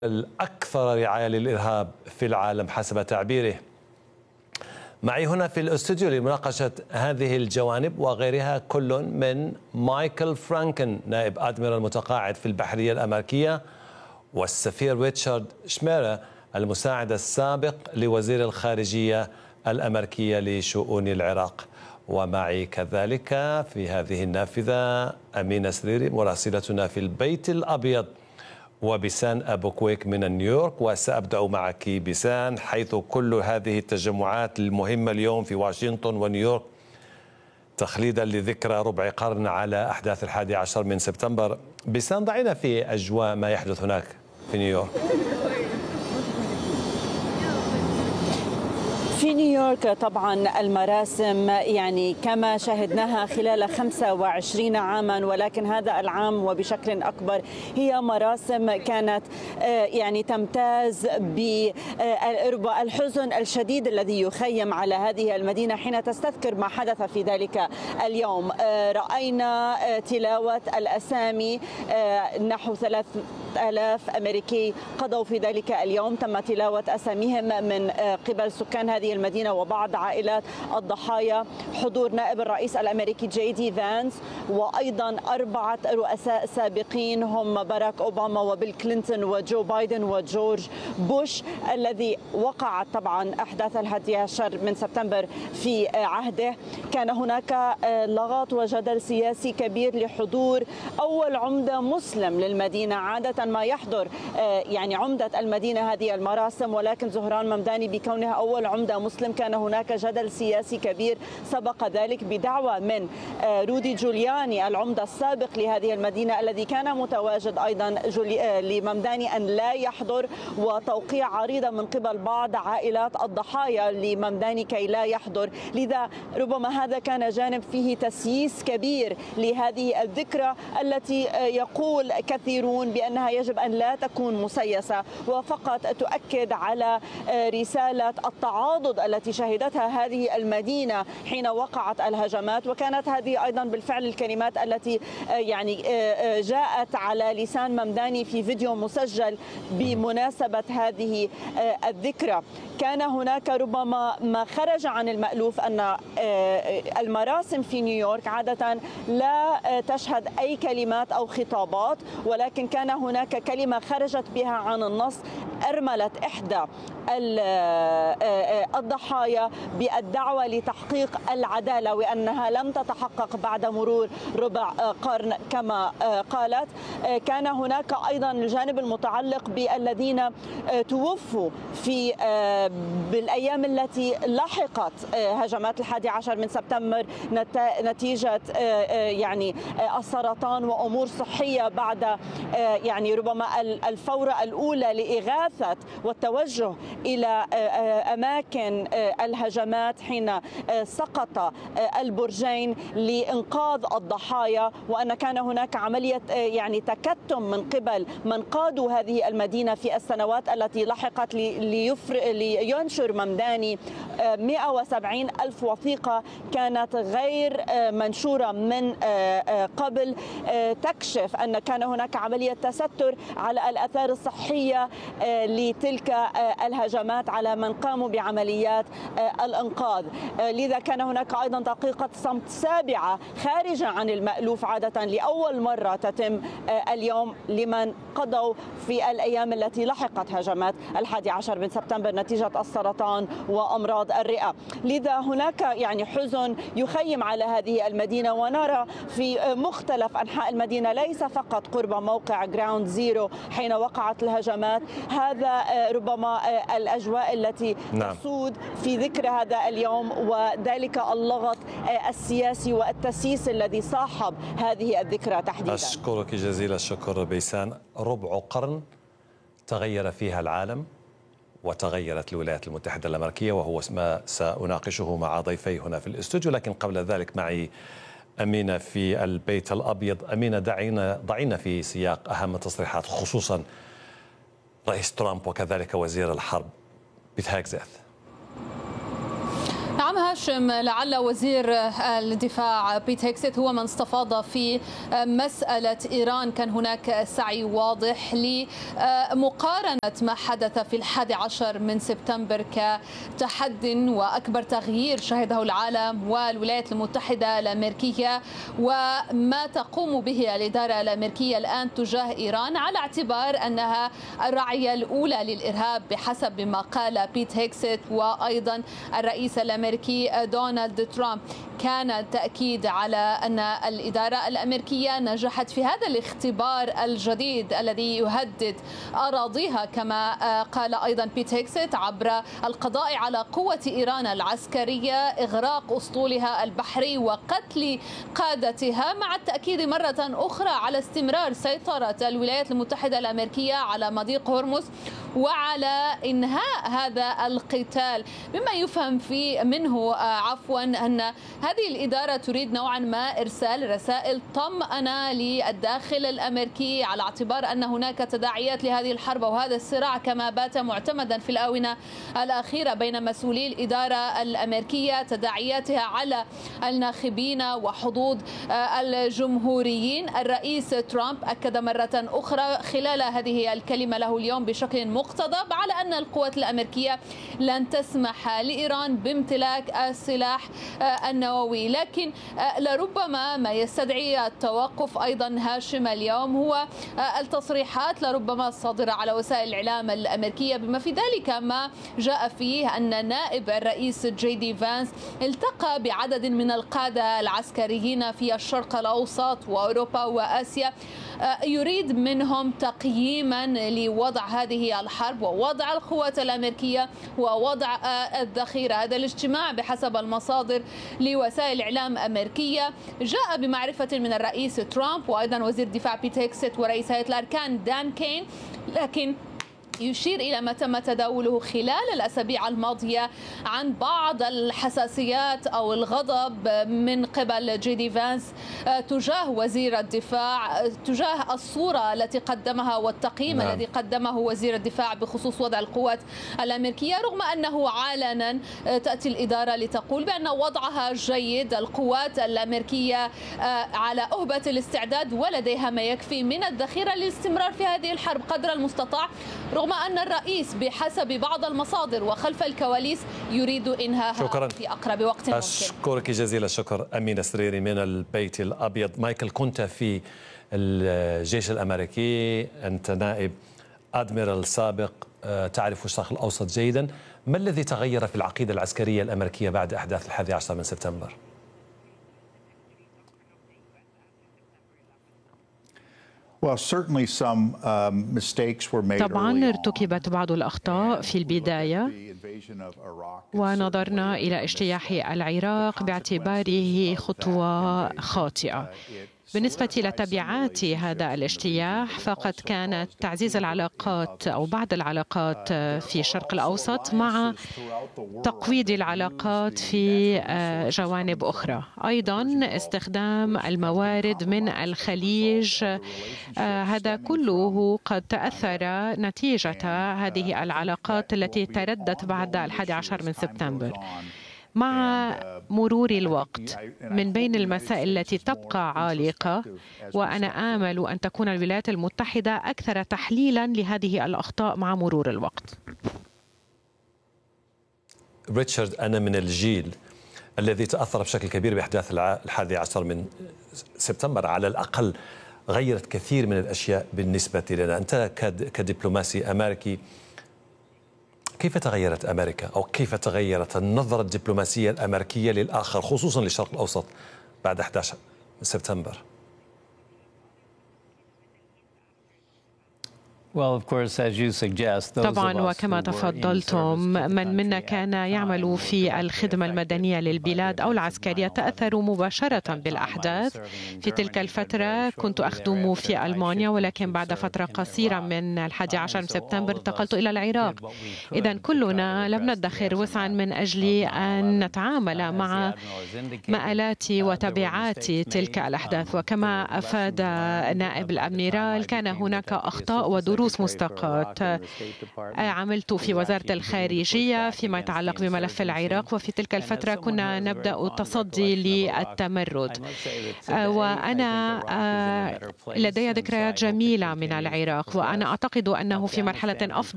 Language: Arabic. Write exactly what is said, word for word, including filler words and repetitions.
الأكثر رعاية للإرهاب في العالم حسب تعبيره. معي هنا في الاستوديو لمناقشة هذه الجوانب وغيرها كل من مايكل فرانكن نائب أدميرال متقاعد في البحرية الأمريكية، والسفير ريتشارد شميرة المساعد السابق لوزير الخارجية الأمريكية لشؤون العراق. ومعي كذلك في هذه النافذة أمينة سريري مراسلتنا في البيت الأبيض، وبسان أبو كويك من نيويورك. وسأبدأ معك بسان، حيث كل هذه التجمعات المهمة اليوم في واشنطن ونيويورك تخليدا لذكرى ربع قرن على أحداث الحادي عشر من سبتمبر. بسان، ضعينا في أجواء ما يحدث هناك في نيويورك. في نيويورك طبعا المراسم يعني كما شاهدناها خلال خمسة وعشرين عاما، ولكن هذا العام وبشكل أكبر هي مراسم كانت يعني تمتاز بالحزن الشديد الذي يخيم على هذه المدينة حين تستذكر ما حدث في ذلك اليوم. رأينا تلاوة الأسامي، نحو ثلاث آلاف أمريكي قضوا في ذلك اليوم، تم تلاوة أساميهم من قبل سكان هذه المدينة وبعض عائلات الضحايا، حضور نائب الرئيس الأمريكي جي دي فانس، وأيضا أربعة رؤساء سابقين هم باراك أوباما وبيل كلينتون وجو بايدن وجورج بوش، الذي وقعت طبعا أحداث الحادي عشر من سبتمبر في عهده. كان هناك لغط وجدل سياسي كبير لحضور أول عمدة مسلم للمدينة. عادة ما يحضر يعني عمدة المدينة هذه المراسم، ولكن زهران ممداني بكونها أول عمدة مسلم كان هناك جدل سياسي كبير سبق ذلك بدعوى من رودي جولياني العمدة السابق لهذه المدينة الذي كان متواجد أيضا لممداني أن لا يحضر، وتوقيع عريضة من قبل بعض عائلات الضحايا لممداني كي لا يحضر. لذا ربما هذا كان جانب فيه تسييس كبير لهذه الذكرى التي يقول كثيرون بأنها يجب أن لا تكون مسيسة وفقط تؤكد على رسالة التعاضد التي شهدتها هذه المدينة حين وقعت الهجمات. وكانت هذه أيضا بالفعل الكلمات التي يعني جاءت على لسان ممداني في فيديو مسجل بمناسبة هذه الذكرى. كان هناك ربما ما خرج عن المألوف أن المراسم في نيويورك عادة لا تشهد أي كلمات أو خطابات، ولكن كان هناك كلمة خرجت بها عن النص أرملت إحدى الضحايا بالدعوة لتحقيق العدالة، وأنها لم تتحقق بعد مرور ربع قرن كما قالت. كان هناك أيضا الجانب المتعلق بالذين توفوا في بالأيام التي لحقت هجمات الحادي عشر من سبتمبر نتيجة يعني السرطان وأمور صحية بعد يعني ربما الفورة الأولى لإغاثة والتوجه إلى أماكن الهجمات حين سقط البرجين لإنقاذ الضحايا، وأن كان هناك عملية يعني تكتم من قبل من قادوا هذه المدينة في السنوات التي لحقت لينشر ممداني مئة وسبعين ألف وثيقة كانت غير منشورة من قبل تكشف أن كان هناك عملية تستر على الآثار الصحية لتلك الهجمات على من قاموا بعمليات الإنقاذ. لذا كان هناك أيضا دقيقة صمت سابعة خارجة عن المألوف عادة لأول مرة تتم اليوم لمن قضوا في الأيام التي لحقت هجمات الحادي عشر من سبتمبر نتيجة السرطان وأمراض الرئة. لذا هناك يعني حزن يخيم على هذه المدينة، ونرى في مختلف أنحاء المدينة ليس فقط قرب موقع جراوند زيرو حين وقعت الهجمات. هذا ربما الأجواء التي نعم. تسود في ذكر هذا اليوم، وذلك اللغط السياسي والتسييس الذي صاحب هذه الذكرى تحديدا. أشكرك جزيل الشكر بيسان. ربع قرن تغير فيها العالم وتغيرت الولايات المتحدة الأمريكية، وهو ما سأناقشه مع ضيفي هنا في الاستوديو. لكن قبل ذلك معي أمينة في البيت الأبيض. أمينة، دعينا ضعينا في سياق أهم التصريحات، خصوصا رئيس ترامب وكذلك وزير الحرب بتهاجزث. نعم هاشم، لعل وزير الدفاع بيت هيكسيت هو من استفاض في مسألة إيران. كان هناك سعي واضح لمقارنة ما حدث في الحادي عشر من سبتمبر كتحد وأكبر تغيير شهده العالم والولايات المتحدة الأمريكية، وما تقوم به الإدارة الأمريكية الآن تجاه إيران، على اعتبار أنها الراعية الأولى للإرهاب بحسب ما قال بيت هيكسيت وأيضا الرئيس الأمريكي دونالد ترامب. كان التأكيد على أن الإدارة الأمريكية نجحت في هذا الاختبار الجديد الذي يهدد أراضيها، كما قال أيضا بيت هيكسيت، عبر القضاء على قوة إيران العسكرية، إغراق أسطولها البحري وقتل قادتها، مع التأكيد مرة أخرى على استمرار سيطرة الولايات المتحدة الأمريكية على مضيق هرمز وعلى إنهاء هذا القتال، مما يفهم في منه عفوا أن هذه الإدارة تريد نوعا ما إرسال رسائل طمأنة للداخل الأمريكي، على اعتبار أن هناك تداعيات لهذه الحرب وهذا الصراع كما بات معتمدا في الآونة الأخيرة بين مسؤولي الإدارة الأمريكية، تداعياتها على الناخبين وحظوظ الجمهوريين. الرئيس ترامب أكد مرة أخرى خلال هذه الكلمة له اليوم بشكل مقتضب على أن القوات الأمريكية لن تسمح لإيران بامتلاك السلاح النووي، لكن لربما ما يستدعي التوقف أيضا هاشم اليوم هو التصريحات لربما الصادرة على وسائل الإعلام الأمريكية، بما في ذلك ما جاء فيه أن نائب الرئيس جي دي فانس التقى بعدد من القادة العسكريين في الشرق الأوسط وأوروبا وآسيا، يريد منهم تقييما لوضع هذه الحرب ووضع القوات الأمريكية ووضع الذخيرة. هذا الاجتماع بحسب المصادر لوسائل الإعلام الأمريكية جاء بمعرفة من الرئيس ترامب وأيضا وزير الدفاع بيت هيكسيت ورئيس هيئة الأركان دان كين، لكن يشير إلى ما تم تداوله خلال الأسابيع الماضية عن بعض الحساسيات أو الغضب من قبل جي دي فانس تجاه وزير الدفاع، تجاه الصورة التي قدمها والتقييم نعم. الذي قدمه وزير الدفاع بخصوص وضع القوات الأمريكية، رغم أنه علنا تأتي الإدارة لتقول بأن وضعها جيد، القوات الأمريكية على أهبة الاستعداد ولديها ما يكفي من الذخيرة للاستمرار في هذه الحرب قدر المستطاع، رغم أن الرئيس بحسب بعض المصادر وخلف الكواليس يريد إنهاءها شكرا. في أقرب وقت ممكن. أشكرك جزيل الشكر أمينة سريري من البيت الأبيض. مايكل، كنت في الجيش الأمريكي، أنت نائب أدميرال سابق، تعرف الشرق الأوسط جيدا، ما الذي تغير في العقيدة العسكرية الأمريكية بعد أحداث الحادي عشر من سبتمبر؟ طبعا ارتكبت بعض الأخطاء في البداية، ونظرنا إلى اجتياح العراق باعتباره خطوة خاطئة. بالنسبة إلى تبعات هذا الاجتياح فقد كانت تعزيز العلاقات أو بعض العلاقات في الشرق الأوسط مع تقويض العلاقات في جوانب أخرى، أيضا استخدام الموارد من الخليج، هذا كله قد تأثر نتيجة هذه العلاقات التي تردت بعد الحادي عشر من سبتمبر. مع مرور الوقت من بين المسائل التي تبقى عالقة، وأنا آمل أن تكون الولايات المتحدة أكثر تحليلا لهذه الأخطاء مع مرور الوقت. ريتشارد، أنا من الجيل الذي تأثر بشكل كبير بأحداث الحادي عشر من سبتمبر، على الأقل غيرت كثير من الأشياء بالنسبة لنا. أنت كدبلوماسي أمريكي، كيف تغيرت أمريكا أو كيف تغيرت النظرة الدبلوماسية الأمريكية للآخر خصوصا للشرق الأوسط بعد أحد عشر سبتمبر؟ طبعا وكما تفضلتم، من منا كان يعمل في الخدمة المدنية للبلاد أو العسكرية تأثروا مباشرة بالأحداث. في تلك الفترة كنت أخدم في ألمانيا، ولكن بعد فترة قصيرة من الحادي عشر سبتمبر انتقلت إلى العراق. إذن كلنا لم ندخر وسعا من أجل أن نتعامل مع مآلات وتبعات تلك الأحداث. وكما أفاد نائب الأميرال، كان هناك أخطاء ودروس دروس مستقاة. عملت في وزارة الخارجية فيما يتعلق بملف العراق، وفي تلك الفترة كنا نبدأ التصدي للتمرد، وأنا لدي ذكريات جميلة من العراق، وأنا أعتقد أنه في مرحلة أفضل